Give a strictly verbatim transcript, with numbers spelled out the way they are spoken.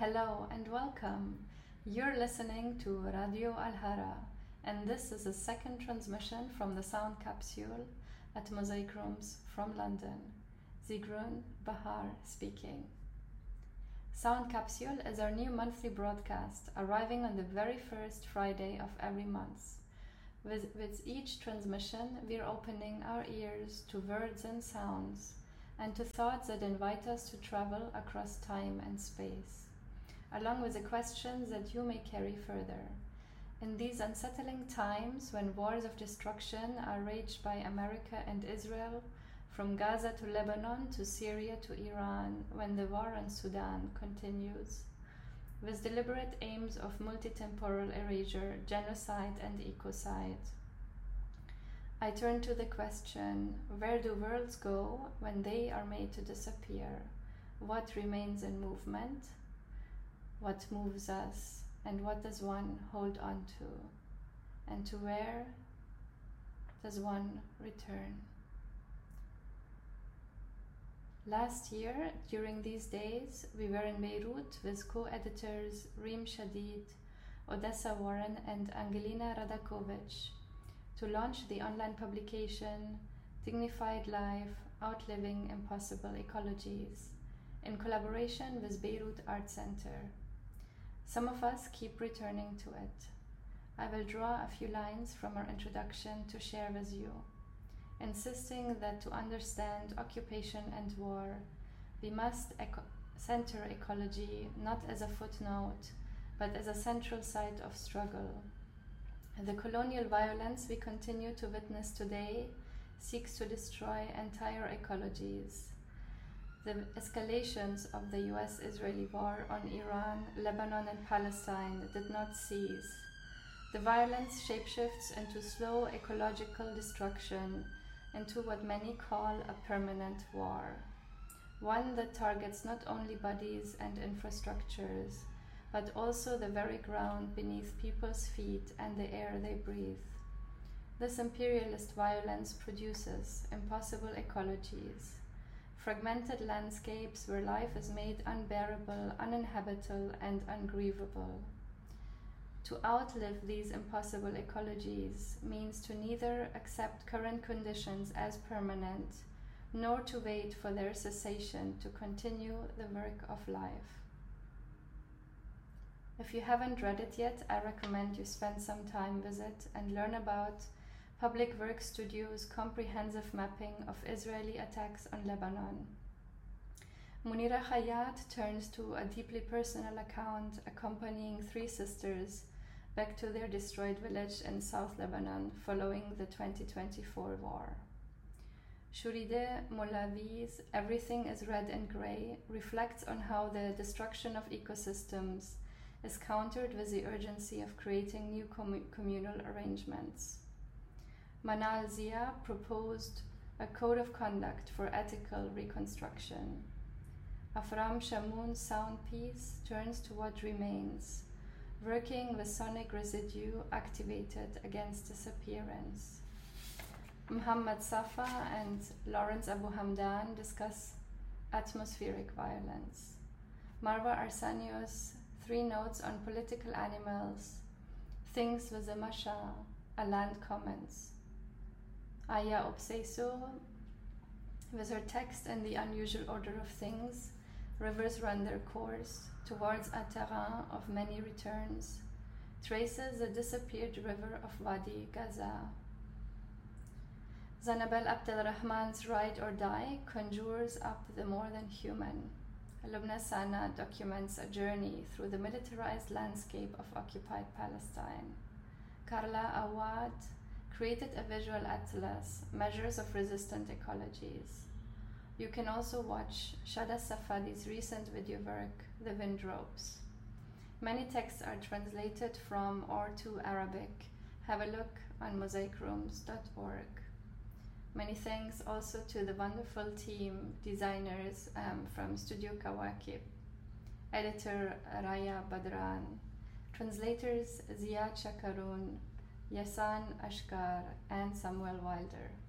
Hello and welcome. You're listening to Radio Al-Hara, and this is a second transmission from the sound capsule at Mosaic Rooms from London. Zigrun Bahar speaking. Sound Capsule is our new monthly broadcast, arriving on the very first Friday of every month. With, with each transmission, we're opening our ears to words and sounds, and to thoughts that invite us to travel across time and space, along with the questions that you may carry further. In these unsettling times, when wars of destruction are waged by America and Israel, from Gaza to Lebanon to Syria to Iran, when the war in Sudan continues, with deliberate aims of multi-temporal erasure, genocide and ecocide, I turn to the question, where do worlds go when they are made to disappear? What remains in movement? What moves us? And what does one hold on to? And to where does one return? Last year, during these days, we were in Beirut with co-editors Reem Shadid, Odessa Warren and Angelina Radakovich to launch the online publication Dignified Life, Outliving Impossible Ecologies, in collaboration with Beirut Art Center. Some of us keep returning to it. I will draw a few lines from our introduction to share with you, insisting that to understand occupation and war, we must eco- center ecology not as a footnote, but as a central site of struggle. The colonial violence we continue to witness today seeks to destroy entire ecologies. The escalations of the U S-Israeli war on Iran, Lebanon and Palestine did not cease. The violence shapeshifts into slow ecological destruction, into what many call a permanent war, one that targets not only bodies and infrastructures, but also the very ground beneath people's feet and the air they breathe. This imperialist violence produces impossible ecologies, fragmented landscapes where life is made unbearable, uninhabitable, and ungrievable. To outlive these impossible ecologies means to neither accept current conditions as permanent, nor to wait for their cessation to continue the work of life. If you haven't read it yet, I recommend you spend some time with it and learn about Public Works Studio's comprehensive mapping of Israeli attacks on Lebanon. Munira Khayyat turns to a deeply personal account accompanying three sisters back to their destroyed village in South Lebanon following the twenty twenty-four war. Shuride Mollavi's Everything is Red and Grey reflects on how the destruction of ecosystems is countered with the urgency of creating new com- communal arrangements. Manal Zia proposed a code of conduct for ethical reconstruction. Afram Shamoun's sound piece turns to what remains, working with sonic residue activated against disappearance. Muhammad Safa and Lawrence Abu Hamdan discuss atmospheric violence. Marwa Arsanio's Three Notes on Political Animals, Things with a Masha, a land comments. Aya Obseiso, with her text in the unusual order of things, rivers run their course towards a terrain of many returns, traces the disappeared river of Wadi Gaza. Zanabel Abdelrahman's Ride or Die conjures up the more than human. Lubna Sana documents a journey through the militarized landscape of occupied Palestine. Carla Awad created a visual atlas, Measures of Resistant Ecologies. You can also watch Shada Safadi's recent video work, The Windropes. Many texts are translated from or to Arabic. Have a look on mosaic rooms dot org. Many thanks also to the wonderful team, designers um, from Studio Kawakib, editor Raya Badran, translators Ziad Shakarun, Yasan Ashkar, and Samuel Wilder.